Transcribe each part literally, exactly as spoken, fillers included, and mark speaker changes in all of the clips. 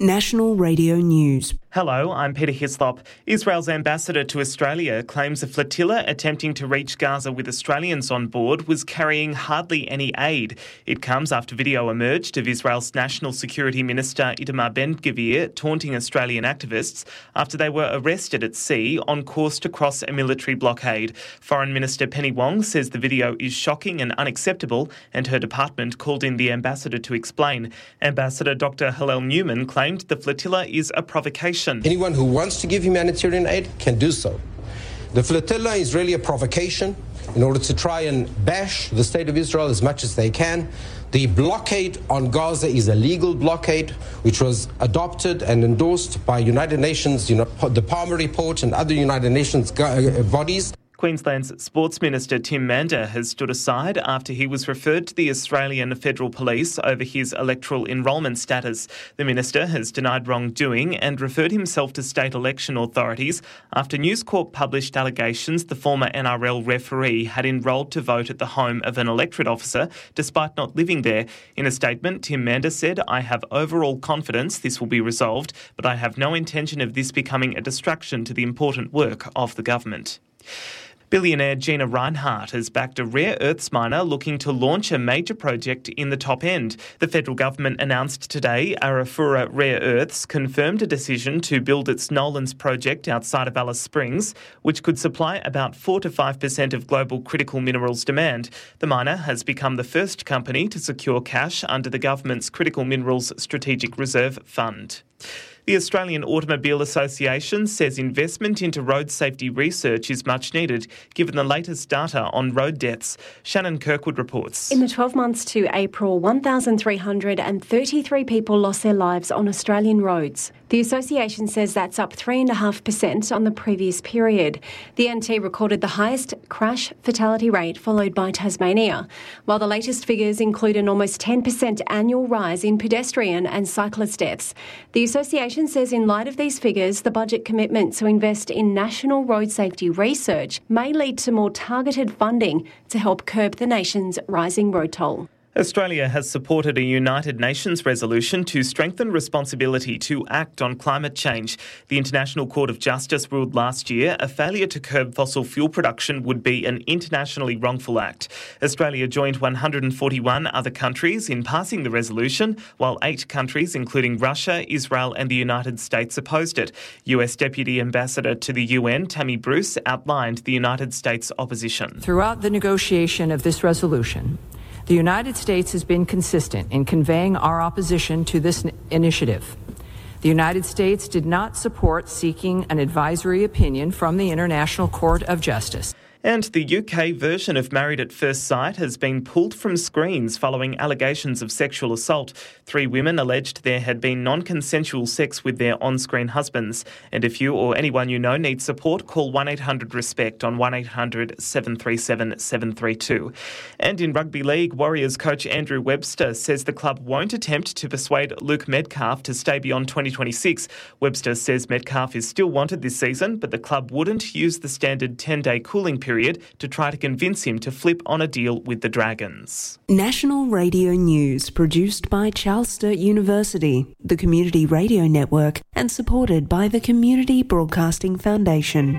Speaker 1: National Radio News.
Speaker 2: Hello, I'm Peter Hislop. Israel's ambassador to Australia claims a flotilla attempting to reach Gaza with Australians on board was carrying hardly any aid. It comes after video emerged of Israel's National Security Minister Itamar Ben-Gvir taunting Australian activists after they were arrested at sea on course to cross a military blockade. Foreign Minister Penny Wong says the video is shocking and unacceptable, and her department called in the ambassador to explain. Ambassador Doctor Hillel Newman claimed the flotilla is a provocation.
Speaker 3: Anyone who wants to give humanitarian aid can do so. The flotilla is really a provocation in order to try and bash the state of Israel as much as they can. The blockade on Gaza is a legal blockade which was adopted and endorsed by United Nations, you know, the Palmer Report and other United Nations bodies.
Speaker 2: Queensland's Sports Minister Tim Mander has stood aside after he was referred to the Australian Federal Police over his electoral enrolment status. The minister has denied wrongdoing and referred himself to state election authorities after News Corp published allegations the former N R L referee had enrolled to vote at the home of an electorate officer despite not living there. In a statement, Tim Mander said, "I have overall confidence this will be resolved, but I have no intention of this becoming a distraction to the important work of the government." Billionaire Gina Rinehart has backed a rare earths miner looking to launch a major project in the top end. The federal government announced today Arafura Rare Earths confirmed a decision to build its Nolans project outside of Alice Springs, which could supply about four to five percent of global critical minerals demand. The miner has become the first company to secure cash under the government's Critical Minerals Strategic Reserve Fund. The Australian Automobile Association says investment into road safety research is much needed, given the latest data on road deaths. Shannon Kirkwood reports.
Speaker 4: In the twelve months to April, one thousand three hundred thirty-three people lost their lives on Australian roads. The association says that's up three point five percent on the previous period. The N T recorded the highest crash fatality rate, followed by Tasmania, while the latest figures include an almost ten percent annual rise in pedestrian and cyclist deaths. The association says in light of these figures, the budget commitment to invest in national road safety research may lead to more targeted funding to help curb the nation's rising road toll.
Speaker 2: Australia has supported a United Nations resolution to strengthen responsibility to act on climate change. The International Court of Justice ruled last year a failure to curb fossil fuel production would be an internationally wrongful act. Australia joined one hundred forty-one other countries in passing the resolution, while eight countries, including Russia, Israel and the United States, opposed it. U S Deputy Ambassador to the U N, Tammy Bruce, outlined the United States' opposition.
Speaker 5: Throughout the negotiation of this resolution, the United States has been consistent in conveying our opposition to this initiative. The United States did not support seeking an advisory opinion from the International Court of Justice.
Speaker 2: And the U K version of Married at First Sight has been pulled from screens following allegations of sexual assault. Three women alleged there had been non-consensual sex with their on-screen husbands. And if you or anyone you know needs support, call one eight hundred RESPECT on one eight hundred seven three seven seven three two. And in rugby league, Warriors coach Andrew Webster says the club won't attempt to persuade Luke Metcalf to stay beyond twenty twenty-six. Webster says Metcalf is still wanted this season, but the club wouldn't use the standard ten-day cooling period to try to convince him to flip on a deal with the Dragons.
Speaker 1: National Radio News, produced by Charles Sturt University, the Community Radio Network, and supported by the Community Broadcasting Foundation.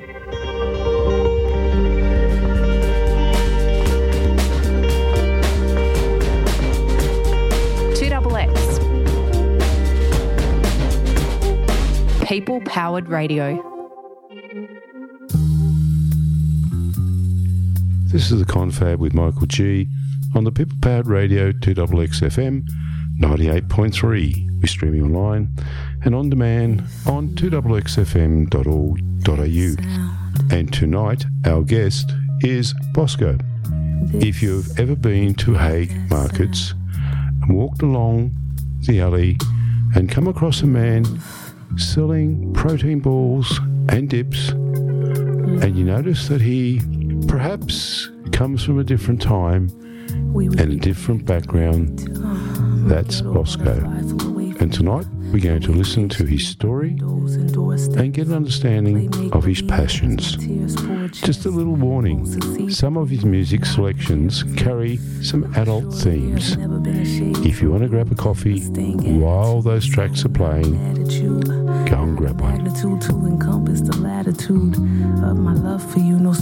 Speaker 6: two X X. People-powered radio.
Speaker 7: This is the Confab with Michael G on the People Powered Radio two X X F M ninety-eight point three. We're streaming online and on demand on two X X F M dot org dot a u. And tonight our guest is Bosco. If you've ever been to Hague Markets and walked along the alley and come across a man selling protein balls and dips, and you notice that he perhaps comes from a different time and a different background, that's Bosco. And tonight we're going to listen to his story and get an understanding of his passions. Just a little warning, some of his music selections carry some adult themes. If you want to grab a coffee while those tracks are playing, go and grab one.
Speaker 6: To encompass the latitude of my love for you, no